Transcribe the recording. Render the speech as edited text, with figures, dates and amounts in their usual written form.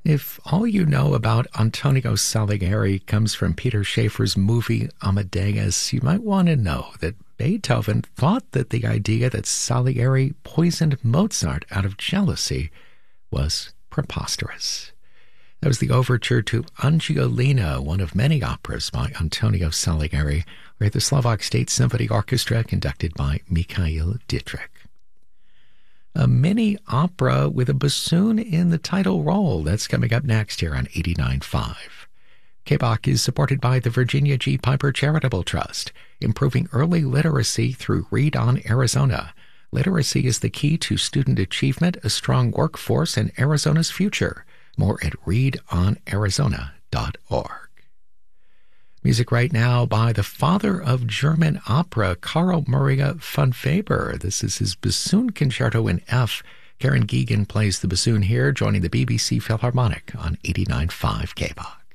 If all you know about Antonio Salieri comes from Peter Shaffer's movie Amadeus, you might want to know that Beethoven thought that the idea that Salieri poisoned Mozart out of jealousy was preposterous. That was the overture to Angiolina, one of many operas by Antonio Salieri, where the Slovak State Symphony Orchestra, conducted by Mikhail Dietrich. A mini opera with a bassoon in the title role. That's coming up next here on 89.5. KBOC is supported by the Virginia G. Piper Charitable Trust, improving early literacy through Read on Arizona. Literacy is the key to student achievement, a strong workforce, and Arizona's future. More at readonarizona.org. Music right now by the father of German opera, Karl Maria von Weber. This is his bassoon concerto in F. Karen Geegan plays the bassoon here, joining the BBC Philharmonic on 89.5 KBOC.